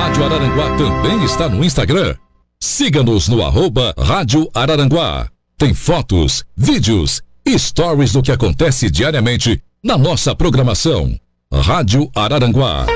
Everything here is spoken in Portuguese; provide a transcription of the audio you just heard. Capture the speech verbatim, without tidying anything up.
Rádio Araranguá também está no Instagram. Siga-nos no arroba Rádio Araranguá. Tem fotos, vídeos e stories do que acontece diariamente na nossa programação. Rádio Araranguá.